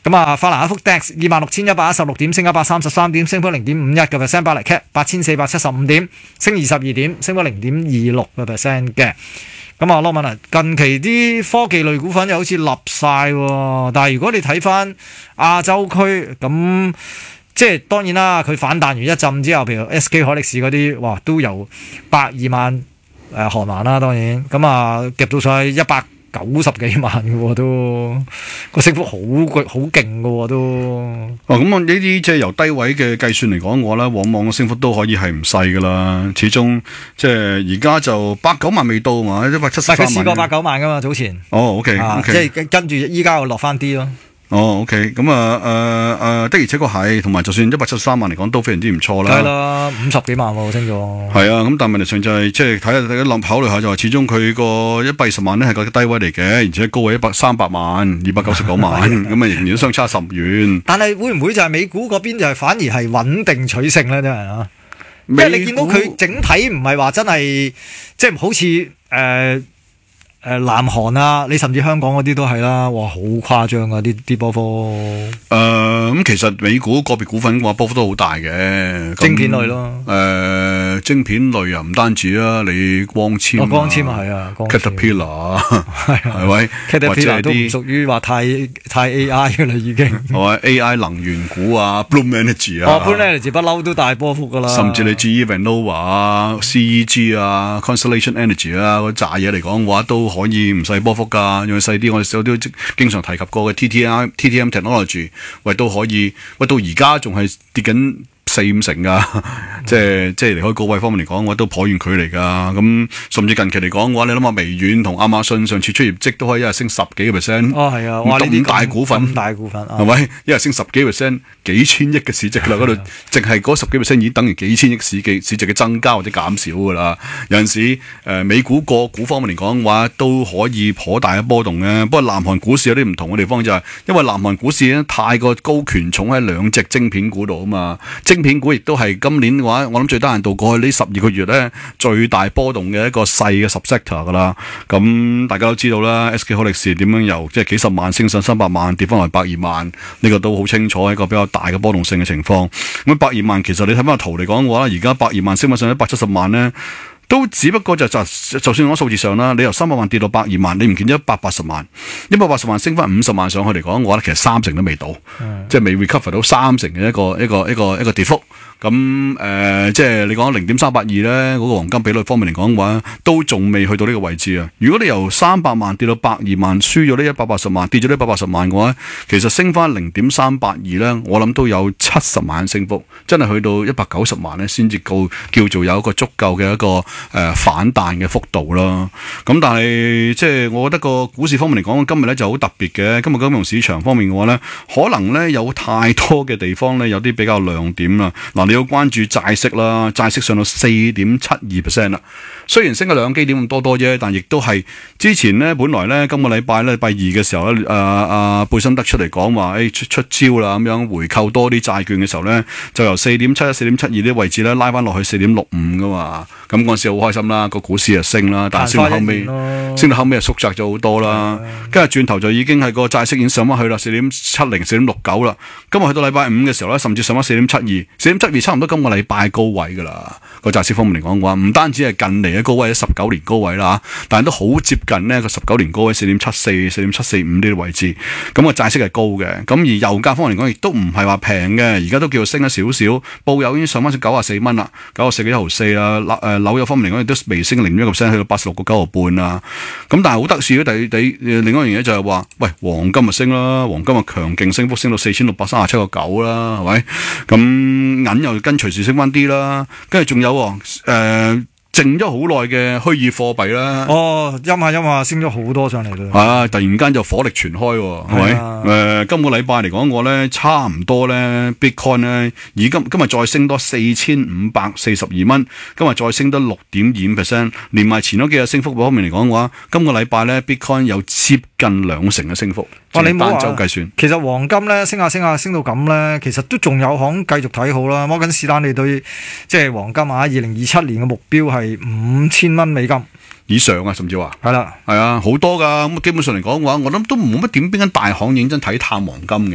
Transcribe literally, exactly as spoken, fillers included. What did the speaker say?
咁啊，法蘭克福 D A X 二萬六千一百一十六點，升一百三十三點，升幅零點五一個 percent。巴黎 C A P 八千四百七十五點，升二十二點，升幅零點二六個 percent 嘅。咁啊，羅文啊，近期啲科技類股份又好似立晒喎，但係如果你睇翻亞洲區咁，即係當然啦，佢反彈完一陣之後，譬如 S K 海力士嗰啲，哇，都由百二萬誒韓元啦，當然咁啊，夾到上去一百九十幾萬嘅喎，都個升幅好巨好勁嘅喎，都。 哦，咁啊，呢啲即係由低位嘅計算嚟講，我咧往往個升幅都可以係唔細㗎啦。始終即係而家就八九萬未到嘛，一百七十三萬。 佢試過八九萬㗎嘛，早前。 哦，OK，OK， 啊，即係跟住依家又落翻啲咯。 哦 ，OK， 咁啊，誒、呃、誒、呃、的而且確係，同埋就算一百七十三萬嚟講都非常之唔錯啦。 係啦，五十幾萬喎，升咗。 係啊，咁但係問題上就係、是、即係睇下大家諗考慮下就係，始終佢個一百二十萬咧係個低位嚟嘅，而且高位一百三百萬、二百九十九萬，咁啊仍然都相差甚遠。 但係會唔會就係美股嗰邊就係反而係穩定取勝咧？真係啊，因為你見到佢整體唔係話真係即係好似誒。呃誒，南韓啊，你甚至香港嗰啲都係啦，哇，好誇張啊！啲啲波幅。誒、 呃，咁其實美股個別股份嘅話，波幅都好大嘅。 晶片類咯。 誒、呃，晶片類啊，唔單止啊，你光纖、啊。 光纖係啊 Caterpillar 係咪 ？Caterpillar 都唔屬於話太太 A I 嘅啦，已經。 係咪 A I 能源股啊 ，Bloom Energy 啊。 哦 ，Bloom Energy 不嬲都大波幅噶啦。 甚至你 G E Vernova 啊、C E G 啊、Constellation Energy 啊嗰扎嘢嚟講嘅話都。可以唔細波幅㗎，因為細啲我哋有啲經常提及過嘅 T T M T T M Technology， 喂都可以，喂到而家仲係跌緊四五成㗎，即係即係離開高位方面嚟講，我都頗遠距離㗎。咁甚至近期嚟講嘅話，你諗下微軟同亞馬遜上次出業績都可以一日升十幾個 percent。 哦，係啊，哇！呢啲大股份， 大股份係咪一日升十幾 percent， 幾千億嘅市值啦？嗰度淨係嗰十幾 percent 已經等於幾千億市嘅市值嘅增加或者減少㗎啦。有陣時誒、呃、美股個股方面嚟講嘅話，都可以頗大嘅波動嘅。不過南韓股市有啲唔同嘅地方就係、是，因為南韓股市咧太過高權重喺兩隻晶片股度啊嘛，晶片股亦都係今年嘅話，我諗最低限度過去呢十二個月咧最大波動嘅一個細嘅 subsector 噶啦。咁大家都知道啦 ，S K 海力士點樣由即係幾十萬升上三百萬，跌翻嚟百二萬，呢、這個都好清楚，一個比較大嘅波動性嘅情況。咁百二萬其實你睇翻個圖嚟講嘅話，而家百二萬升翻上一百七十萬咧。都只不過就就就算講數字上啦，你由三百萬跌到百二萬，你唔見咗一百八十萬，一百八十萬升翻五十萬上去嚟講，我覺得其實三成都未到，嗯、即係未 recover 到三成嘅一個一個一個一個跌幅。咁誒、呃，即係你講零點三八二咧，嗰、那個黃金比率方面嚟講嘅話，都仲未去到呢個位置啊！如果你由三百萬跌到百二萬，輸咗呢一百八十萬，跌咗呢一百八十萬嘅話，其實升翻零點三八二咧，我諗都有七十萬升幅，真係去到一百九十萬咧，先至夠叫做有一個足夠嘅一個誒、呃、反彈嘅幅度啦。咁但係即係我覺得個股市方面嚟講，今日咧就好特別嘅。今日金融市場方面嘅話咧，可能咧有太多嘅地方咧有啲比較亮點啦。嗱。你要關注債息啦，債息上到四點七二 percent 啦。雖然升咗兩基點咁多多啫，但亦都係之前呢，本來呢，今個禮拜咧，禮拜二嘅時候咧，誒、呃、阿貝森德出嚟講話，誒出出招啦，咁樣回購多啲債券嘅時候咧，就由四點七一、四點七二啲位置咧拉翻落去四點六五噶嘛。咁嗰陣時好開心啦，個股市就升啦，但係升到後尾，升到後尾又縮窄咗好多啦。跟住轉頭就已經係個債息已經上翻去啦，四點七零、四點六九啦。今日去到禮拜五嘅時候咧，甚至上翻四點七二、四點七二，差唔多今個禮拜高位噶啦。個債息方面嚟講嘅話，唔單止係近嚟嘅高位，十九年高位啦，但係都好接近呢個十九年高位四點七四、四點七四五呢啲位置。咁個債息係高嘅，咁而油價方面嚟講，亦都唔係話平嘅，而家都叫做升咗少少。布油已經上翻至九十四蚊啦，九十四個一毫四啦。誒，紐油方面嚟講，亦都微升零點一個 percent，去到八十六個九毫半啦。咁但係好得意嘅第第另外一樣嘢就係話，喂，黃金咪升啦，黃金咪強勁升幅，升到四千六百三十七個九啦，係咪？咁銀又跟隨時升翻啲啦，跟住仲有誒。呃剩咗好耐嘅虛擬貨幣啦， 哦，陰下陰下升咗好多上嚟啦， 啊！突然間就火力全開，係咪？誒，今個禮拜嚟講，我咧差唔多咧 ，Bitcoin 咧，而今今日再升多四千五百四十二蚊，今日再升多六點二五 percent， 連埋前嗰幾日升幅方面嚟講嘅話，今個禮拜咧 Bitcoin 有接近兩成嘅升幅。 哇！你單周計算， 其實黃金咧升下升下升到咁咧，其實都仲有行繼續睇好啦。摩根士丹利對即係黃金啊，二零二七年嘅目標係五千蚊美金以上啊，甚至話係啦， 係啊，好多噶。咁基本上嚟講嘅話，我諗都冇乜點邊間大行認真睇淡黃金嘅。